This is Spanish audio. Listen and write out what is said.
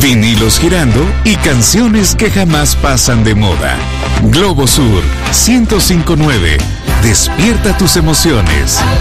vinilos girando y canciones que jamás pasan de moda. Globo Sur 105.9. Despierta tus emociones.